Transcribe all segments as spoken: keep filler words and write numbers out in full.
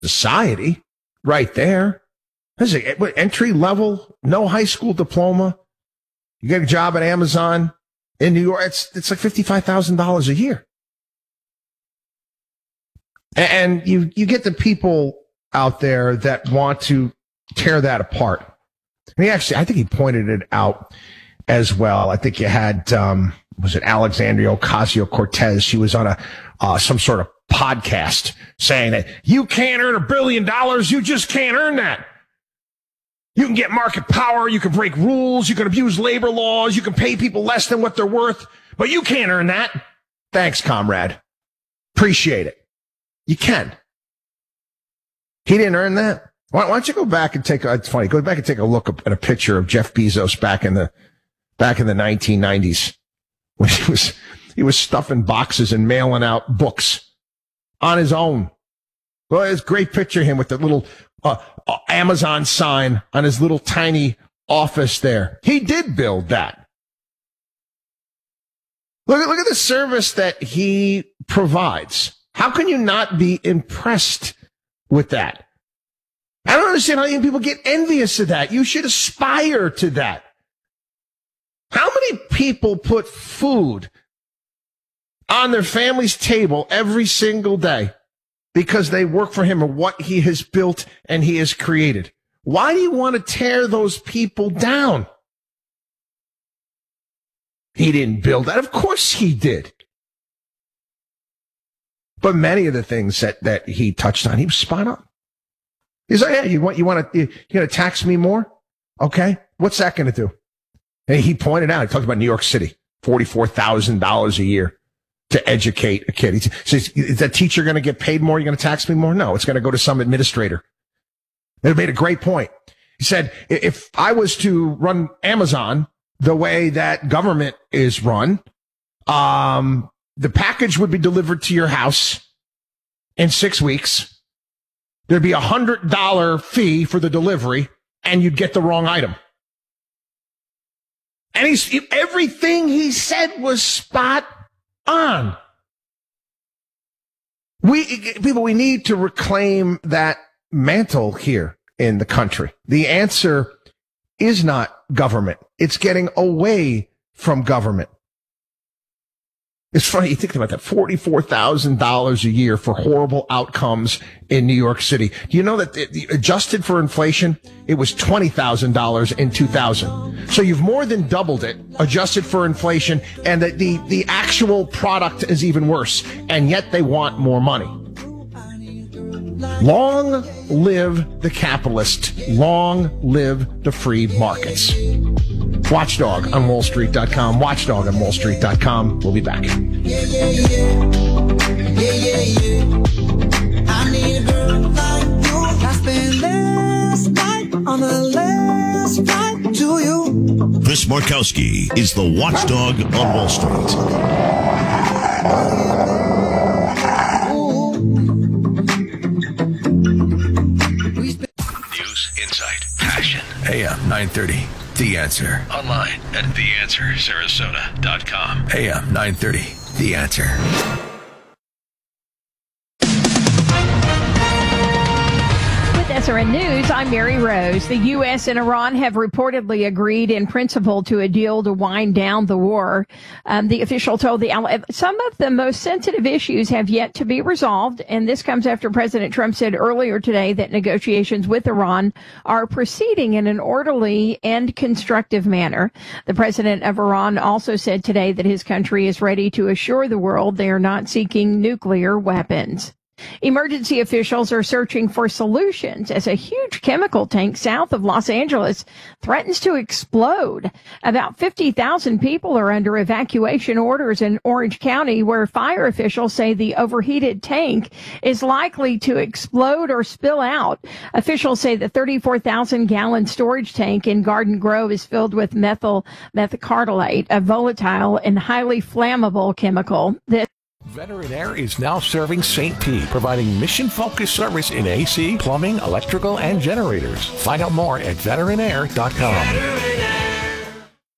society right there. This is a, entry level, no high school diploma. You get a job at Amazon in New York. It's, it's like fifty-five thousand dollars a year. And you, you get the people out there that want to tear that apart. And he actually, I think he pointed it out as well. I think you had, um, was it Alexandria Ocasio-Cortez? She was on a, uh, some sort of podcast saying that you can't earn a billion dollars. You just can't earn that. You can get market power. You can break rules. You can abuse labor laws. You can pay people less than what they're worth, but you can't earn that. Thanks, comrade. Appreciate it. You can. He didn't earn that. Why, why don't you go back and take a, it's funny, go back and take a look at a picture of Jeff Bezos back in the, back in the nineteen nineties when he was, he was stuffing boxes and mailing out books on his own. Well, it's a great picture of him with the little uh, uh, Amazon sign on his little tiny office there. He did build that. Look at, look at the service that he provides. How can you not be impressed with that? I don't understand how you people get envious of that. You should aspire to that. How many people put food on their family's table every single day because they work for him or what he has built and he has created? Why do you want to tear those people down? He didn't build that. Of course he did. But many of the things that, that he touched on, he was spot on. He's like, yeah, you want, you want to, you, you going to tax me more? Okay. What's that going to do? And he pointed out, he talked about New York City, forty-four thousand dollars a year to educate a kid. He says, is that teacher going to get paid more? You're going to tax me more? No, it's going to go to some administrator. And he made a great point. He said, if I was to run Amazon the way that government is run, um, the package would be delivered to your house in six weeks. There'd be a hundred dollar fee for the delivery and you'd get the wrong item. And he's, everything he said was spot on. We, people, we need to reclaim that mantle here in the country. The answer is not government. It's getting away from government. It's funny, you think about that, forty-four thousand dollars a year for horrible outcomes in New York City. Do you know that the, the, adjusted for inflation, it was twenty thousand dollars in two thousand. So you've more than doubled it, adjusted for inflation, and the, the, the actual product is even worse, and yet they want more money. Long live the capitalist. Long live the free markets. Watchdog on wall street dot com. Watchdog on wall street dot com. We'll be back. Yeah, yeah, yeah. Yeah, yeah, yeah. I need a girl like you. I spent last night on the last flight to you. Chris Markowski is the Watchdog on Wall Street. News, insight, passion. A M nine thirty. The Answer. Online at the answer sarasota dot com. A M nine thirty. The Answer. S R N News, I'm Mary Rose. The U S and Iran have reportedly agreed in principle to a deal to wind down the war. Um, the official told the ally, some of the most sensitive issues have yet to be resolved, and this comes after President Trump said earlier today that negotiations with Iran are proceeding in an orderly and constructive manner. The president of Iran also said today that his country is ready to assure the world they are not seeking nuclear weapons. Emergency officials are searching for solutions as a huge chemical tank south of Los Angeles threatens to explode. About fifty thousand people are under evacuation orders in Orange County, where fire officials say the overheated tank is likely to explode or spill out. Officials say the thirty-four thousand gallon storage tank in Garden Grove is filled with methyl methacrylate, a volatile and highly flammable chemical that Veteran Air is now serving Saint Pete, providing mission-focused service in A C, plumbing, electrical, and generators. Find out more at veteran air dot com.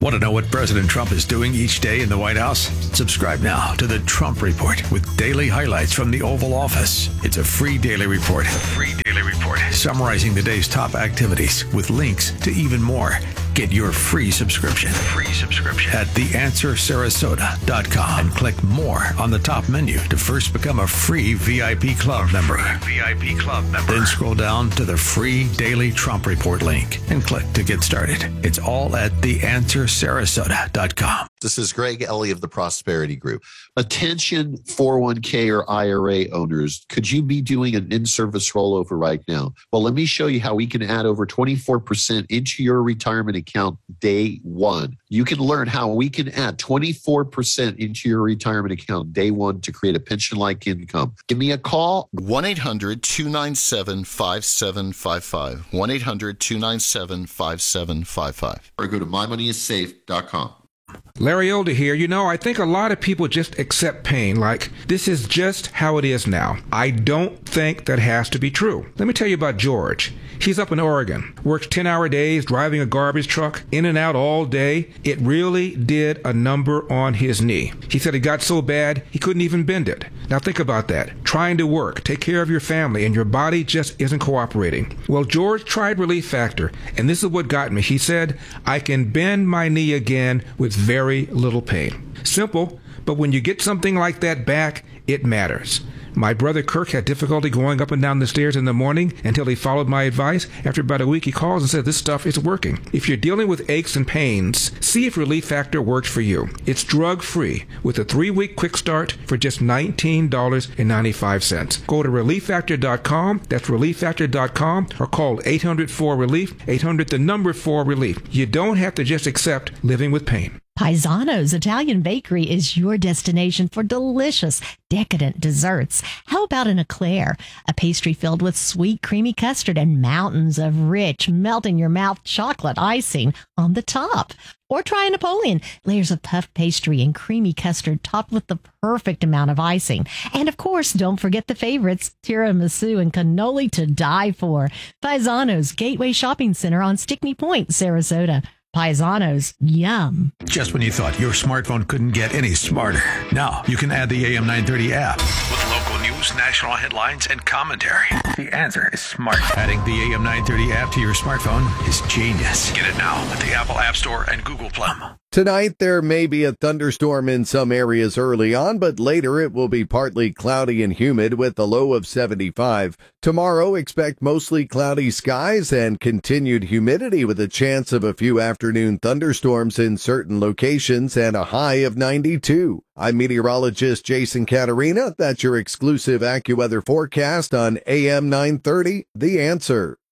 Want to know what President Trump is doing each day in the White House? Subscribe now to the Trump Report with daily highlights from the Oval Office. It's a free daily report. A free daily report summarizing the day's top activities with links to even more. Get your free subscription. Free subscription at the answer sarasota dot com and click more on the top menu to first become a free V I P Club member. V I P Club member. Then scroll down to the free daily Trump Report link and click to get started. It's all at the answer sarasota dot com. This is Greg Ellie of the Prosperity Group. Attention four oh one k or I R A owners, could you be doing an in-service rollover right now? Well, let me show you how we can add over twenty-four percent into your retirement account day one. You can learn how we can add twenty-four percent into your retirement account day one to create a pension-like income. Give me a call. one eight hundred two nine seven five seven five five. one eight hundred two nine seven five seven five five. Or go to my money is safe dot com. Larry Older here. You know, I think a lot of people just accept pain like this is just how it is now. I don't think that has to be true. Let me tell you about George. He's up in Oregon, works ten-hour days, driving a garbage truck, in and out all day. It really did a number on his knee. He said it got so bad he couldn't even bend it. Now think about that. Trying to work, take care of your family, and your body just isn't cooperating. Well, George tried Relief Factor, and this is what got me. He said, I can bend my knee again with very little pain. Simple, but when you get something like that back, it matters. My brother Kirk had difficulty going up and down the stairs in the morning until he followed my advice. After about a week, he calls and says, this stuff is working. If you're dealing with aches and pains, see if Relief Factor works for you. It's drug-free with a three-week quick start for just nineteen dollars and ninety-five cents. Go to relief factor dot com, that's relief factor dot com, or call eight hundred four relief, eight hundred the number four relief. You don't have to just accept living with pain. Paisano's Italian Bakery is your destination for delicious, decadent desserts. How about an eclair, a pastry filled with sweet, creamy custard and mountains of rich, melt-in-your-mouth chocolate icing on the top? Or try a Napoleon, layers of puff pastry and creamy custard topped with the perfect amount of icing. And of course, don't forget the favorites, tiramisu and cannoli to die for. Paisano's Gateway Shopping Center on Stickney Point, Sarasota. Paisano's, yum. Just when you thought your smartphone couldn't get any smarter, now you can add the A M nine thirty app with local news, national headlines, and commentary. The answer is smart. Adding the A M nine thirty app to your smartphone is genius. Get it now at the Apple App Store and Google Play. Tonight, there may be a thunderstorm in some areas early on, but later it will be partly cloudy and humid with a low of seventy-five. Tomorrow, expect mostly cloudy skies and continued humidity with a chance of a few afternoon thunderstorms in certain locations and a high of ninety-two. I'm meteorologist Jason Caterina. That's your exclusive AccuWeather forecast on A M nine thirty, The Answer.